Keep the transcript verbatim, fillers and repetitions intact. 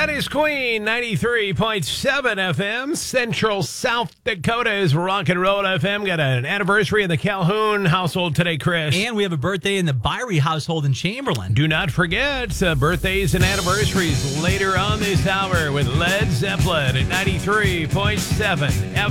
That is Queen, ninety-three point seven F M. Central South Dakota is Rock and Roll F M. Got an anniversary in the Calhoun household today, Chris. And we have a birthday in the Byrie household in Chamberlain. Do not forget uh, birthdays and anniversaries later on this hour with Led Zeppelin at ninety-three point seven F M.